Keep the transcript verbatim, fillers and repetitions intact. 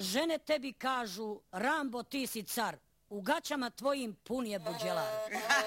žene tebi kažu Rambo ti si car, u gaćama tvojim pun je buđelar.